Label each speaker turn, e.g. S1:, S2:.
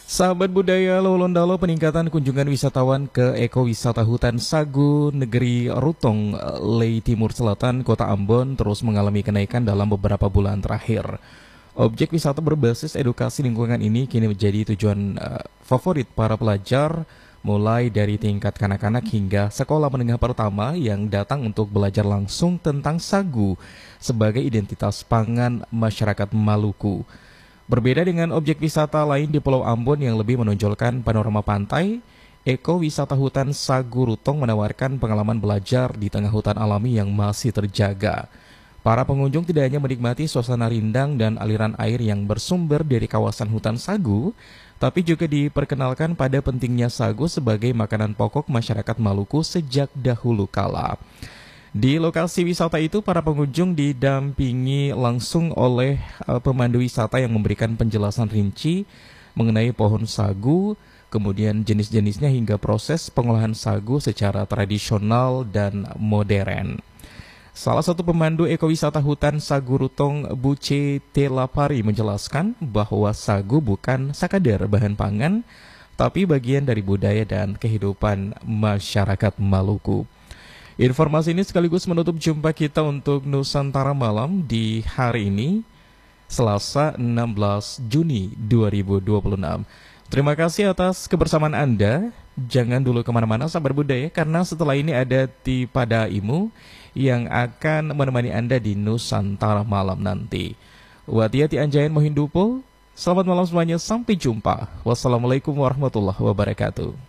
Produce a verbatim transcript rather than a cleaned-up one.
S1: Sahabat budaya Lowolondalo, peningkatan kunjungan wisatawan ke ekowisata hutan Sagu Negeri Rutong, Lei Timur Selatan, Kota Ambon terus mengalami kenaikan dalam beberapa bulan terakhir. Objek wisata berbasis edukasi lingkungan ini kini menjadi tujuan uh, favorit para pelajar, mulai dari tingkat kanak-kanak hingga sekolah menengah pertama yang datang untuk belajar langsung tentang sagu sebagai identitas pangan masyarakat Maluku. Berbeda dengan objek wisata lain di Pulau Ambon yang lebih menonjolkan panorama pantai, ekowisata hutan Sagu Rutong menawarkan pengalaman belajar di tengah hutan alami yang masih terjaga. Para pengunjung tidak hanya menikmati suasana rindang dan aliran air yang bersumber dari kawasan hutan sagu, tapi juga diperkenalkan pada pentingnya sagu sebagai makanan pokok masyarakat Maluku sejak dahulu kala. Di lokasi wisata itu, para pengunjung didampingi langsung oleh uh, pemandu wisata yang memberikan penjelasan rinci mengenai pohon sagu, kemudian jenis-jenisnya hingga proses pengolahan sagu secara tradisional dan modern. Salah satu pemandu ekowisata hutan Sagu Rutong, Buce Telapari, menjelaskan bahwa sagu bukan sekadar bahan pangan, tapi bagian dari budaya dan kehidupan masyarakat Maluku. Informasi ini sekaligus menutup jumpa kita untuk Nusantara Malam di hari ini, Selasa enam belas Juni dua ribu dua puluh enam. Terima kasih atas kebersamaan Anda. Jangan dulu kemana-mana sahabat budaya, karena setelah ini ada Tipada Imu yang akan menemani Anda di Nusantara Malam nanti. Watiati Anjayan Mohindupul, selamat malam semuanya, sampai jumpa. Wassalamualaikum warahmatullahi wabarakatuh.